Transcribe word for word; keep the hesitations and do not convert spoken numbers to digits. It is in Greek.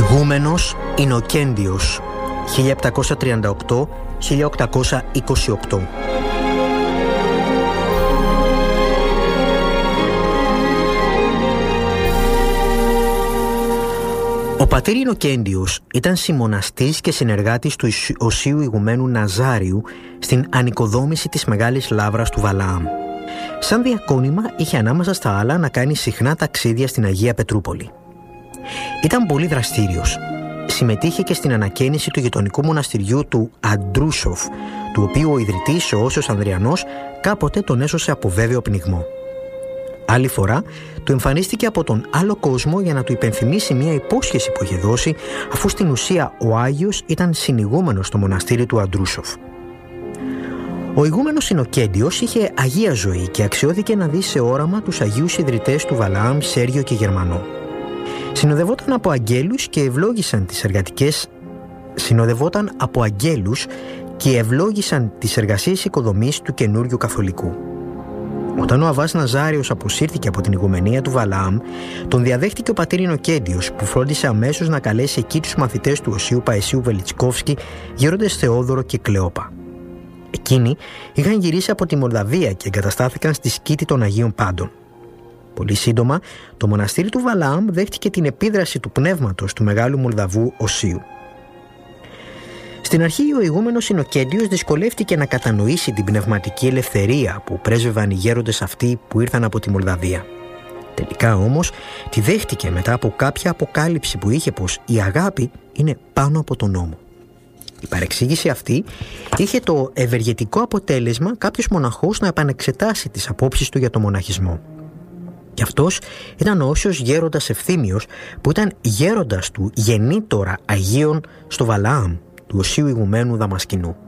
Ηγούμενος Ινοκέντιος, χίλια επτακόσια τριάντα οκτώ με χίλια οκτακόσια είκοσι οκτώ. Ο πατήρ Ινοκέντιος ήταν συμμοναστής και συνεργάτης του Οσίου Ηγουμένου Ναζάριου στην ανοικοδόμηση της Μεγάλης Λάβρας του Βαλαάμ. Σαν διακόνημα είχε ανάμεσα στα άλλα να κάνει συχνά ταξίδια στην Αγία Πετρούπολη. Ήταν πολύ δραστήριος. Συμμετείχε και στην ανακαίνιση του γειτονικού μοναστηριού του Αντρούσοφ, του οποίου ο ιδρυτής, ο Όσιος Ανδριανός, κάποτε τον έσωσε από βέβαιο πνιγμό. Άλλη φορά του εμφανίστηκε από τον άλλο κόσμο για να του υπενθυμίσει μια υπόσχεση που είχε δώσει, αφού στην ουσία ο Άγιος ήταν συνηγούμενος στο μοναστήρι του Αντρούσοφ. Ο ηγούμενος Ινοκέντιος είχε αγία ζωή και αξιώθηκε να δει σε όραμα τους Αγίους Ιδρυτές του Βαλαάμ, Σέργιο και Γερμανό. Συνοδευόταν από αγγέλους και ευλόγησαν τις εργατικές Συνοδευόταν από αγγέλους και ευλόγησαν τις εργασίες οικοδομής του καινούριου καθολικού. Όταν ο Αββάς Ναζάριος αποσύρθηκε από την ηγουμενία του Βαλαάμ, τον διαδέχτηκε ο πατήρ Ινοκέντιος, που φρόντισε αμέσως να καλέσει εκεί τους μαθητές του Οσίου Παϊσίου Βελιτσκόφσκι, γέροντες Θεόδωρο και Κλεόπα. Εκείνοι είχαν γυρίσει από τη Μολδαβία και εγκαταστάθηκαν στη σκήτη των Αγίων Πάντων. Πολύ σύντομα, το μοναστήρι του Βαλαάμ δέχτηκε την επίδραση του πνεύματος του μεγάλου Μολδαβού Οσίου. Στην αρχή ο ηγούμενος Ινοκέντιος δυσκολεύτηκε να κατανοήσει την πνευματική ελευθερία που πρέσβευαν οι γέροντες αυτοί που ήρθαν από τη Μολδαβία. Τελικά όμως τη δέχτηκε μετά από κάποια αποκάλυψη που είχε πως η αγάπη είναι πάνω από τον νόμο. Η παρεξήγηση αυτή είχε το ευεργετικό αποτέλεσμα κάποιος μοναχός να επανεξετάσει τις απόψεις του για το μοναχισμό. Και αυτός ήταν ο Όσιος Γέροντας Ευθύμιος, που ήταν γέροντας του γεννήτορα Αγίων στο Βαλαάμ, του Οσίου Ηγουμένου Δαμασκηνού.